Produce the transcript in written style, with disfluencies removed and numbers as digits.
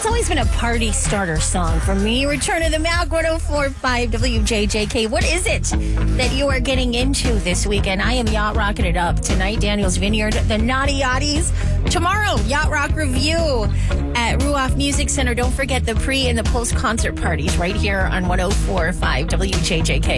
always been a party starter song for me. Return of the Mac, 104.5 WJJK. What is it that you are getting into this weekend? I am yacht rocking it up tonight. Daniel's Vineyard, the Naughty Yachties. Tomorrow, Yacht Rock Review at Ruoff Music Center. Don't forget the pre and the post concert parties right here on 104.5 WJJK.